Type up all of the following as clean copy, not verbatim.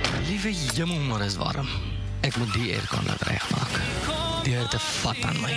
Liewe jemmel, maar is warm. Ek moet die aircon laat regmaak. Die hitte vat aan my.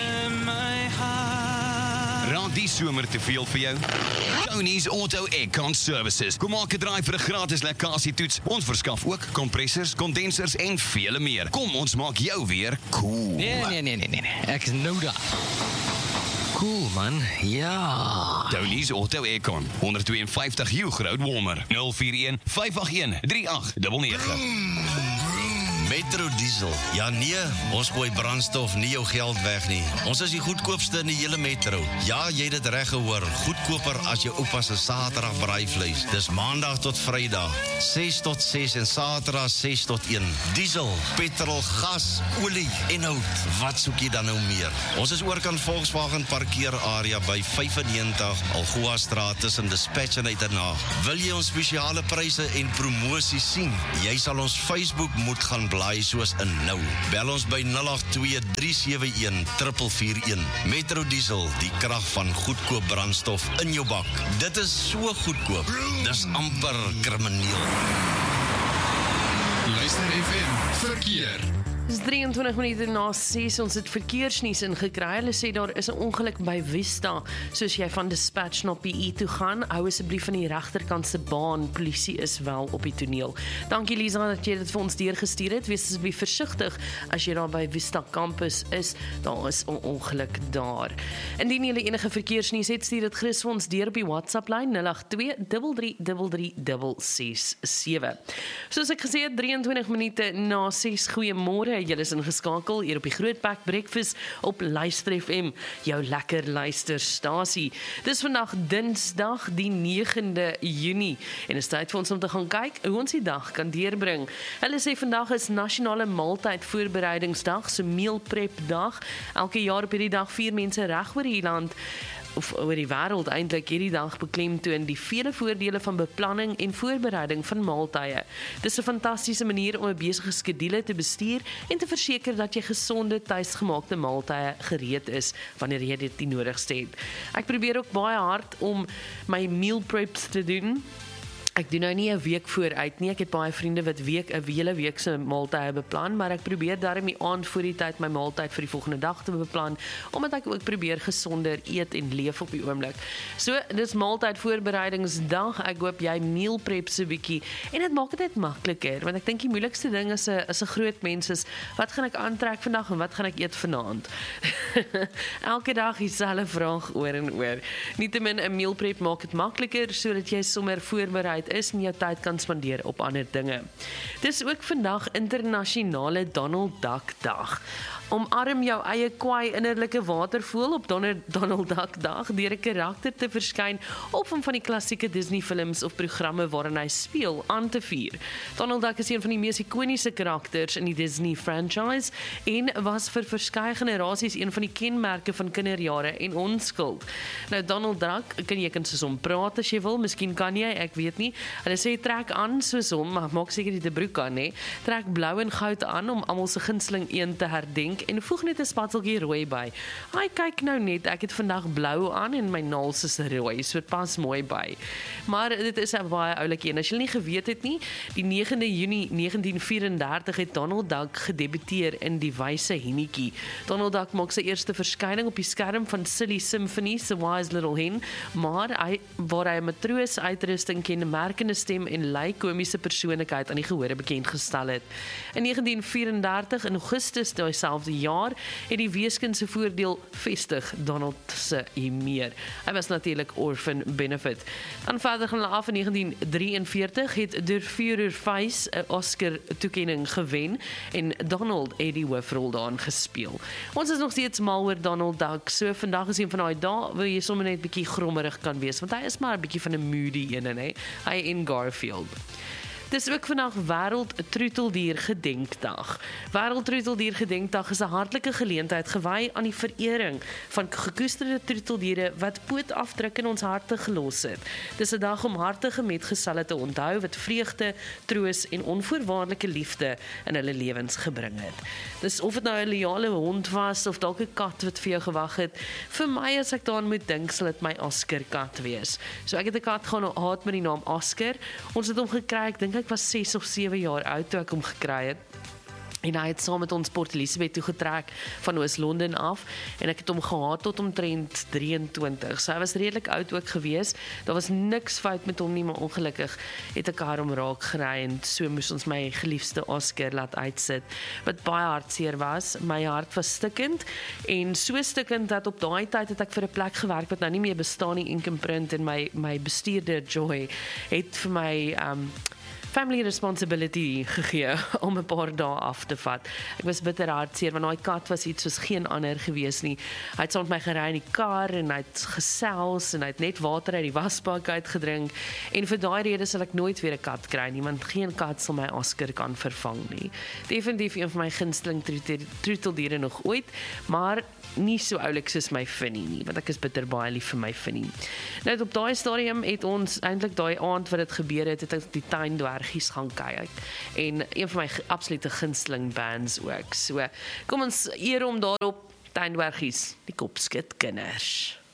Raak die somer te veel vir jou? Tony's Auto Aircon Services. Kom maak 'n draai vir 'n gratis lekkasietoets. Ons verskaf ook kompressors, kondensers en vele meer. Kom, ons maak jou weer cool. Nee. Ek is nou daar. Cool, man. Ja. Tony's Auto Aircon. 152 Hugh Road, Walmer. 041 581 3899. Metro Diesel. Ja nee, ons gooi brandstof nie jou geld weg nie. Ons is die goedkoopste in die hele metro. Ja, jy het dit reg gehoor. Goedkoper as jou oupa se Saterdag braaivleis. Dis Maandag tot Vrydag, 6 tot 6 en Saterdag 6 tot 1. Diesel, petrol, gas, olie en hout. Wat soek jy dan nou meer? Ons is oorkant Volkswagen parkeerarea by 95 Algoa Straat tussen Dispatch en Uitenhaag. Wil jy ons spesiale pryse en promosies sien? Jy sal ons Facebook moet gaan blaai soos in nou. Bel ons by 082-371-441. Metro Diesel, die krag van goedkoop brandstof in jou bak. Dit is so goedkoop. Dis amper krimineel. Luister FM, verkeer. Dis 23 minute na 6, ons het verkeersnuus ingekry. Hulle sê daar is 'n ongeluk by Vista, soos jy van Dispatch na PE toe gaan. Hou asseblief van die regterkant se baan, polisie is wel op die toneel. Dankie Lisa dat jy dit vir ons deurgestuur het. Wees asseblief versigtig as jy daar by Vista Campus is, daar is 'n ongeluk daar. Indien jy enige verkeersnuus het, stuur dit gerus vir ons deur op die WhatsApp lyn 082-333-667. Soos ek gesê het, 23 minute na 6, goeiemôre. Julle is ingeskakel hier op die Grootbek Breakfast op Luister FM, jou lekker luisterstasie. Dis vandag Dinsdag die 9de Junie en is tyd vir ons om te gaan kyk hoe ons die dag kan deurbring. Hulle sê vandag is nasionale maaltydvoorbereidingsdag, so meal prep dag. Elke jaar op hierdie dag vier mense reg oor die land of oor die wêreld eintlik hierdie dag beklemtoon die vele voordele van beplanning en voorbereiding van maaltye. Dis 'n fantastiese manier om 'n besige skedule te bestuur en te verseker dat jy gesonde tuisgemaakte maaltye gereed is wanneer jy dit die nodigste het. Ek probeer ook baie hard om my meal preps te doen. Ek doen nou nie 'n week vooruit nie. Ek het baie vriende wat 'n hele week se maaltye beplan, maar ek probeer daarmee aand voor die tyd my maaltyd vir die volgende dag te beplan, omdat ek ook probeer gesonder eet en leef op die oomblik. So, dis maaltydvoorbereidingsdag. Ek hoop jy meal prep so bietjie en dit maak dit net makliker, want ek dink die moeilikste ding as 'n groot mens is, wat gaan ek aantrek vandag en wat gaan ek eet vanaand? Elke dag dieselfde vraag oor en oor. Nietemin 'n meal prep maak dit makliker sodat jy sommer voorberei is en jou tyd kan spandeer op ander dinge. Dis ook vandag internasionale Donald Duck Dag. Omarm jou eie kwaai innerlike watervoël op Donald Duck Dag deur 'n karakter te verskyn of om van die klassieke Disney films of programme waarin hy speel aan te vier. Donald Duck is een van die mees ikoniese karakters in die Disney franchise en was vir verskeie generasies een van die kenmerke van kinderjare en onskuld. Nou Donald Duck, jy kan soos hom praat as jy wil, miskien kan jy, ek weet nie. Hulle sê trek aan soos hom, maar maak seker jy 'n broek aan, hè. Trek blou en goud aan om almal se gunsteling een te herdenk en voeg net 'n spatseltjie rooi by. Ai, kyk nou net, ek het vandag blou aan en my naels is rooi, so dit pas mooi by. Maar dit is 'n baie oulike een. As jy nie geweet het nie, die 9de Junie 1934 het Donald Duck gedebuteer in Die Wyse Hennetjie. Donald Duck maak sy eerste verskyning op die skerm van Silly Symphony, The Wise Little Hen, maar waar hy 'n matroos uitrusting, kenmerkende stem en lui komiese persoonlikheid aan die gehore bekend gestel het. In 1934 in Augustus dieselfde jaar het die weeskind se voordeel vestig Donald se humeur. Hy was natuurlik orphan benefit. Dan verder gaan hulle af in 1943 het Der Führer Weiss 'n Oscar toekenning gewen en Donald het die hoofrol daarin gespeel. Ons is nog steeds mal oor Donald Duck, so vandag is een van daai dae wil jy sommer net 'n bietjie grommerig kan wees, want hy is maar 'n bietjie van 'n moody een, hè. Hy en Garfield. Dis ook vandag Wêreld Troeteldier Gedenkdag. Wêreld Troeteldier Gedenkdag is 'n hartlike geleentheid gewy aan die verering van gekoesterde troeteldiere wat pootafdruk in ons harte gelos het. Dis 'n dag om hartige metgeselle te onthou wat vreugde, troos en onvoorwaardelike liefde in hulle lewens gebring het. Dis of dit nou 'n loyale hond was of dalk 'n kat wat vir jou gewag het. Vir my as ek daaraan moet dink, sal dit my Oscar kat wees. So ek het 'n kat gehad met die naam Oscar. Ons het hom gekry, ek dink ek was 6 of 7 jaar oud toe ek hom gekry het. En hy het saam met ons Port Elizabeth toe getrek van Oos-London af en ek het hom gehad tot omtrent 23. So hy was redelik oud ook gewees. Daar was niks fout met hom nie, maar ongelukkig het ek haar om raak gery en so moes ons my geliefde Oscar laat uitsit, wat baie hartseer was. My hart was stikkend en so stikkend dat op daai tyd het ek vir 'n plek gewerk wat nou nie meer bestaan nie, Income Print, en my bestuurder Joy het vir my family responsibility gegee om 'n paar dae af te vat. Ek was bitter hartseer want daai kat was iets soos geen ander gewees nie. Hy het saam met my gery in die kar en hy het gesels en hy het net water uit die wasbak uitgedrink en vir daai rede sal ek nooit weer 'n kat kry nie, want geen kat sal my Oscar kan vervang nie. Definitief een van my gunsteling troeteldiere nog ooit, maar nie so oulik soos my Finnie nie, want ek is bitter baie lief vir my Finnie. Nou op daai stadium het ons eintlik daai aand wat dit gebeur het ek die tuindwergies gaan kyk en een van my absolute gunsteling bands ook. So kom ons eer om daarop tuindwergies, die Kopskit Kinders.